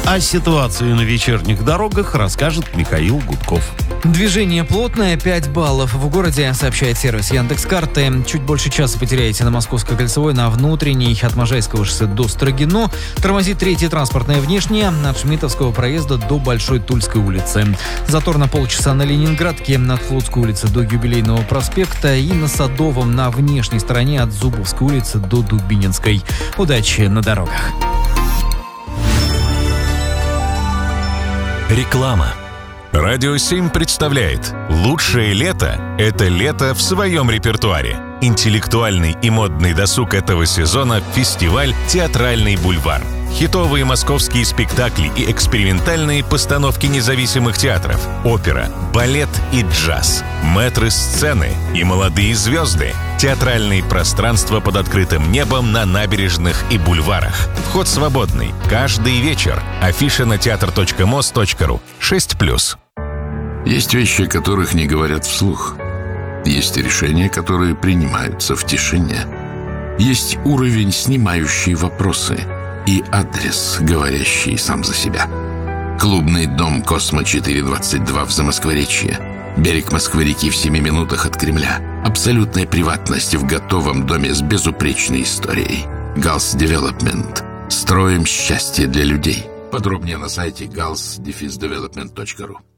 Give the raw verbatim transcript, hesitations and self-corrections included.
О ситуации на вечерних дорогах расскажет Михаил Гудков. Движение плотное, пять баллов в городе, сообщает сервис Яндекс.Карты. Чуть больше часа потеряете на Московской кольцевой, на внутренней от Можайского шоссе до Строгино. Тормозит третья транспортная внешняя от Шмидтовского проезда до Большой Тульской улицы. Затор на полчаса на Ленинградке, от Флотской улицы до Юбилейного проспекта и на Садовом на внешней стороне от Зубовской улицы до Дубининской. Удачи на дорогах. Реклама. Радио семь представляет «Лучшее лето – это лето в своем репертуаре». Интеллектуальный и модный досуг этого сезона – фестиваль «Театральный бульвар». Хитовые московские спектакли и экспериментальные постановки независимых театров, опера, балет и джаз, мэтры сцены и молодые звезды, театральные пространства под открытым небом на набережных и бульварах. Вход свободный. Каждый вечер. Афиша на театр точка мос точка ру. шесть плюс. Есть вещи, о которых не говорят вслух. Есть решения, которые принимаются в тишине. Есть уровень, снимающий вопросы, и адрес, говорящий сам за себя. Клубный дом «Космо четыре двадцать два» в Замоскворечье. Берег Москвы-реки в семи минутах от Кремля. Абсолютная приватность в готовом доме с безупречной историей. Галс Девелопмент. Строим счастье для людей. Подробнее на сайте галс девелопмент точка ру.